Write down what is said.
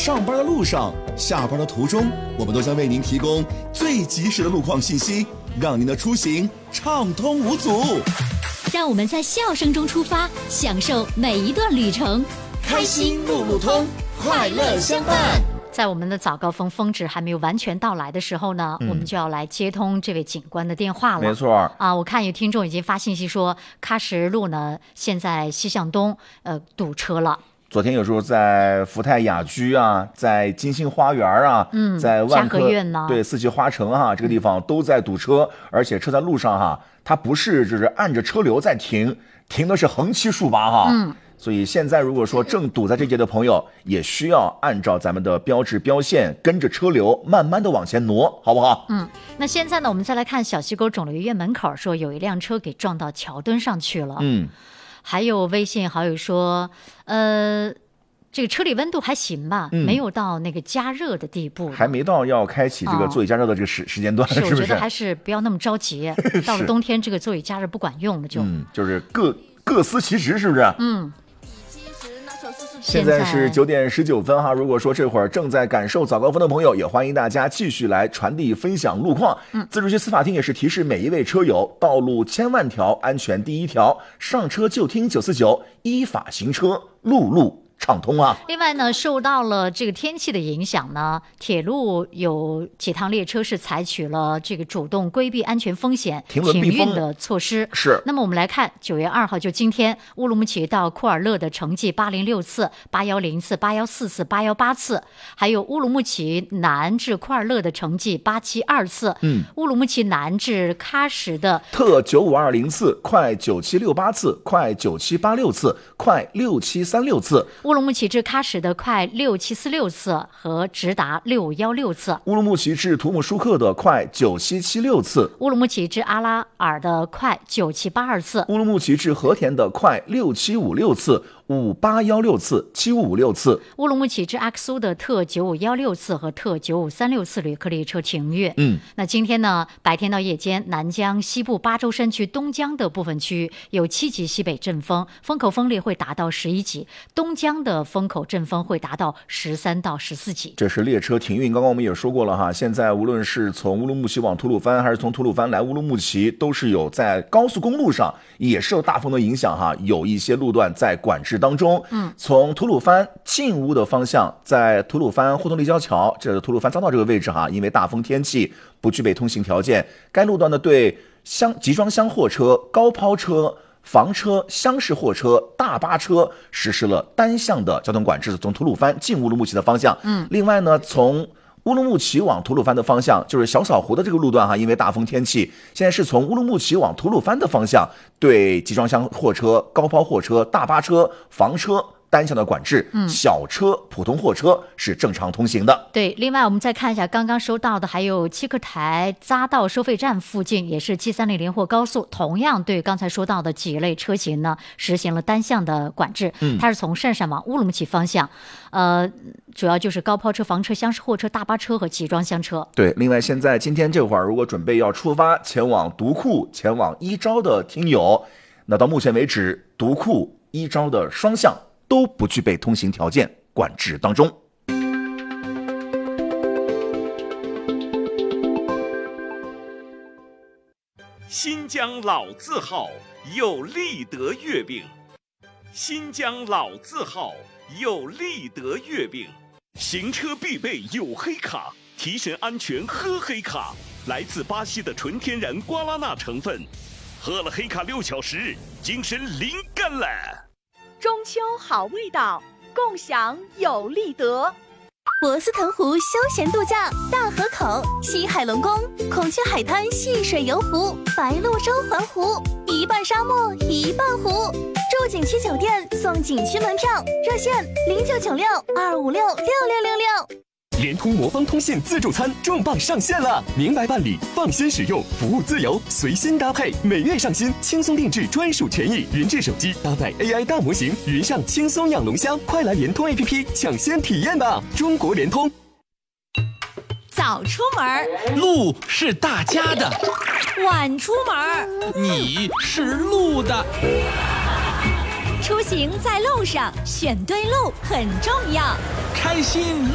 上班的路上、下班的途中，我们都将为您提供最及时的路况信息，让您的出行畅通无阻。 让我们在笑声中出发，享受每一段旅程。 开心路路通，快乐相伴。 在我们的早高峰峰值还没有完全到来的时候呢，我们就要来接通这位警官的电话了。 没错啊，我看有听众已经发信息说，喀什路呢现在西向东堵车了。 昨天有时候在福泰雅居啊，在金星花园啊，在万科嘉禾苑呢， 对，四季花城哈，这个地方都在堵车，而且车在路上哈，它不是就是按着车流在停的是横七竖八哈。所以现在如果说正堵在这节的朋友，也需要按照咱们的标志标线，跟着车流慢慢的往前挪，好不好？ 那现在呢，我们再来看小溪沟肿瘤医院门口，说有一辆车给撞到桥墩上去了。还有微信好友说，这个车里温度还行吧，没有到那个加热的地步， 还没到要开启这个座椅加热的这个时间段，是不是？ 我觉得还是不要那么着急，到了冬天这个座椅加热不管用了就。 就是各司其职，是不是？现在是9点19分哈。如果说这会儿正在感受早高峰的朋友，也欢迎大家继续来传递分享路况。自治区司法厅也是提示每一位车友，道路千万条，安全第一条，上车就听949，依法行车，路路畅通啊！ 另外呢，受到了这个天气的影响呢，铁路有几趟列车是采取了这个主动规避安全风险停运的措施。 是。 那么我们来看9月2号，就今天，乌鲁木齐到库尔勒的城际806次、810次、814次、818次，还有乌鲁木齐南至库尔勒的城际872次，乌鲁木齐南至喀什的特9520次、快9768次、快9786次、快6736次。 乌鲁木齐至喀什的快6746次和直达616次， 乌鲁木齐至图姆舒克的快9776次， 乌鲁木齐至阿拉尔的快9782次， 乌鲁木齐至和田的快6756次、5816次、7556次， 乌鲁木齐至阿克苏的特9516次和特9536次旅客列车停运。那今天呢，白天到夜间，南疆西部巴州山区东疆的部分区域有7级西北阵风，风口风力会达到11级，东疆的风口阵风会达到13到14级。 这是列车停运。刚刚我们也说过了哈，现在无论是从乌鲁木齐往吐鲁番，还是从吐鲁番来乌鲁木齐，都是有在高速公路上也受大风的影响哈，有一些路段在管制当中。从吐鲁番进乌的方向，在吐鲁番互通立交桥，这是吐鲁番匝道这个位置哈，因为大风天气不具备通行条件，该路段呢对集装箱货车、高抛车、房车、厢式货车、大巴车实施了单向的交通管制，从吐鲁番进乌鲁木齐的方向。另外呢，从乌鲁木齐往吐鲁番的方向，就是小扫湖的这个路段哈，因为大风天气，现在是从乌鲁木齐往吐鲁番的方向，对集装箱货车、高抛货车、大巴车、房车单向的管制，小车、普通货车是正常通行的。 对，另外我们再看一下刚刚收到的，还有七克台匝道收费站附近也是730连霍高速，同样对刚才说到的几类车型呢实行了单向的管制。它是从鄯善往乌鲁木齐方向，主要就是高抛车、房车、厢式货车、大巴车和集装箱车。 对，另外现在今天这会儿，如果准备要出发前往独库、前往伊昭的听友，那到目前为止，独库、伊昭的双向都不具备通行条件，管制当中。 新疆老字号有立德月饼，新疆老字号有立德月饼，行车必备有黑卡，提神安全喝黑卡，来自巴西的纯天然瓜拉纳成分，喝了黑卡6小时，精神灵感了。 中秋好味道，共享有立德。 博斯腾湖休闲度假，大河口、西海龙宫、孔雀海滩戏水游湖、白鹭洲环湖，一半沙漠一半湖。住景区酒店送景区门票，热线099625666666。 联通魔方通信自助餐重磅上线了，明白办理，放心使用，服务自由，随心搭配，每月上新，轻松定制专属权益，云智手机搭载 AI 大模型，云上轻松养龙虾，快来联通 APP 抢先体验吧！中国联通。 早出门， 路是大家的； 晚出门， 你是路的。 出行在路上，选对路很重要。 开心